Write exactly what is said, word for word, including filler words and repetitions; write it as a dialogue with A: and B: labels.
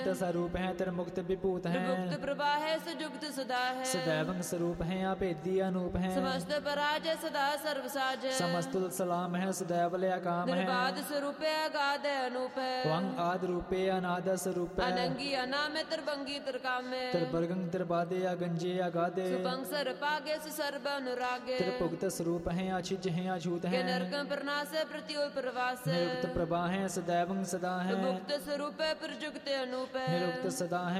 A: स्वरूप है तिर मुक्त विभूत है
B: गुप्त प्रभा है सुजुक्त सदा है
A: सदैवं स्वरूप है अभेदी अनूप है
B: समस्त पराज सदा सर्वसाज
A: समस्त सलाम है सदैव लय काम है
B: निर्बाध स्वरूप है अगाध है अनूप है
A: त्वं आदि रूपे अनाद स्वरूप है
B: अनंगी अनाम त्रिभंगी त्रिकाम
A: त्रिभर्गं त्रिपादे अगंजे अगाधे
B: सुभंग सर्पागे सर्व अनुरागे
A: त्रिभुक्त स्वरूप है अछिज है अछूत है
B: नरकं प्रनाश प्रतियोल प्रवास
A: निरुक्त प्रभा है सदैवं सदा है
B: मुक्त स्वरूप है प्रजुक्त अनूप है
A: निरुक्त सदा है